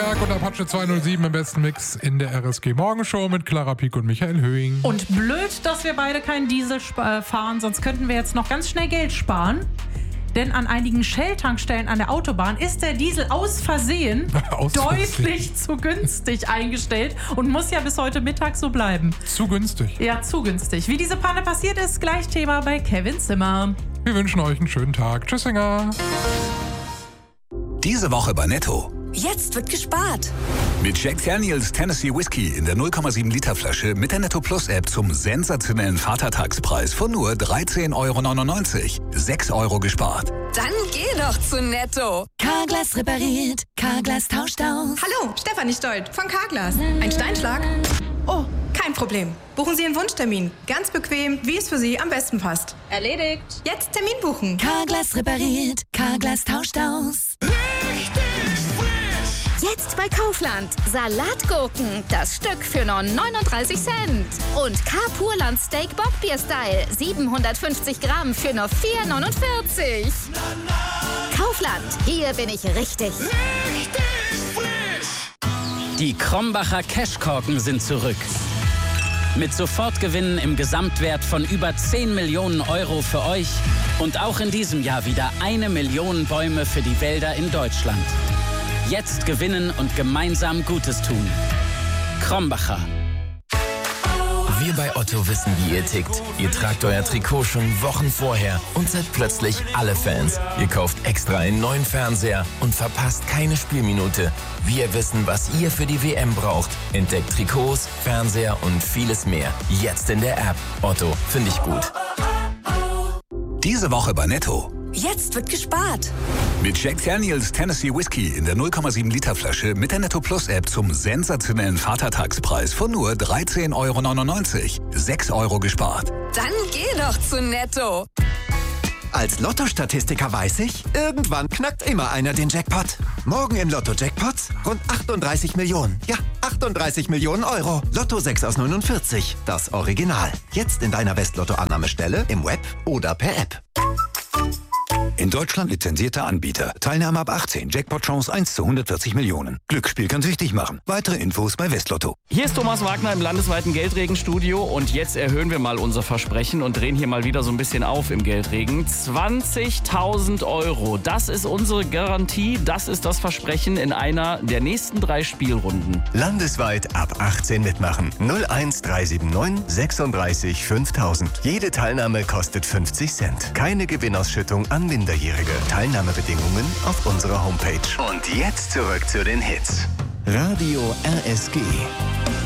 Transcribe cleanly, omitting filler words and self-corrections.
Berg und Apache 207 im besten Mix in der RSG Morgenshow mit Clara Pieck und Michael Höhing. Und blöd, dass wir beide keinen Diesel fahren, sonst könnten wir jetzt noch ganz schnell Geld sparen. Denn an einigen Shell-Tankstellen an der Autobahn ist der Diesel aus Versehen deutlich zu günstig eingestellt und muss ja bis heute Mittag so bleiben. Zu günstig. Ja, zu günstig. Wie diese Panne passiert ist, gleich Thema bei Kevin Zimmer. Wir wünschen euch einen schönen Tag. Tschüss, Singer. Diese Woche bei Netto. Jetzt wird gespart. Mit Jack Daniels Tennessee Whiskey in der 0,7 Liter Flasche mit der Netto Plus App zum sensationellen Vatertagspreis von nur 13,99 €. 6 € gespart. Dann geh doch zu Netto. Carglass repariert, Carglass tauscht aus. Hallo, Stefanie Stolt von Carglass. Ein Steinschlag? Oh, kein Problem. Buchen Sie Ihren Wunschtermin. Ganz bequem, wie es für Sie am besten passt. Erledigt. Jetzt Termin buchen. Carglass repariert, Carglass tauscht aus. Jetzt bei Kaufland. Salatgurken, das Stück für nur 39 Cent. Und K-Purland Steak Bockbier Style, 750 Gramm für nur 4,49 €. Kaufland, hier bin ich richtig. Die Krombacher Cashkorken sind zurück. Mit Sofortgewinnen im Gesamtwert von über 10 Millionen € für euch und auch in diesem Jahr wieder 1 Million Bäume für die Wälder in Deutschland. Jetzt gewinnen und gemeinsam Gutes tun. Krombacher. Wir bei Otto wissen, wie ihr tickt. Ihr tragt euer Trikot schon Wochen vorher und seid plötzlich alle Fans. Ihr kauft extra einen neuen Fernseher und verpasst keine Spielminute. Wir wissen, was ihr für die WM braucht. Entdeckt Trikots, Fernseher und vieles mehr. Jetzt in der App. Otto, finde ich gut. Diese Woche bei Netto. Jetzt wird gespart. Mit Jack Daniels Tennessee Whiskey in der 0,7 Liter Flasche mit der Netto Plus App zum sensationellen Vatertagspreis von nur 13,99 €. 6 € gespart. Dann geh doch zu Netto. Als Lotto-Statistiker weiß ich, irgendwann knackt immer einer den Jackpot. Morgen im Lotto-Jackpot rund 38 Millionen. Ja, 38 Millionen €. Lotto 6 aus 49, das Original. Jetzt in deiner West-Lotto-Annahmestelle, im Web oder per App. In Deutschland lizenzierter Anbieter. Teilnahme ab 18. Jackpot-Chance 1 zu 140 Millionen. Glücksspiel kann süchtig machen. Weitere Infos bei Westlotto. Hier ist Thomas Wagner im landesweiten Geldregenstudio und jetzt erhöhen wir mal unser Versprechen und drehen hier mal wieder so ein bisschen auf im Geldregen. 20.000 €. Das ist unsere Garantie. Das ist das Versprechen in einer der nächsten 3 Spielrunden. Landesweit ab 18 mitmachen. 01379 36 5000. Jede Teilnahme kostet 50 Cent. Keine Gewinnausschüttung an Minderjährige. Teilnahmebedingungen auf unserer Homepage. Und jetzt zurück zu den Hits. Radio RSG.